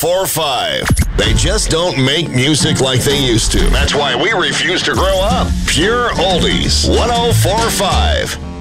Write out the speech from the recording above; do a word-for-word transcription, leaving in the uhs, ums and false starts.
four point five. They just don't make music like they used to. That's why we refuse to grow up. Pure Oldies. one oh four point five.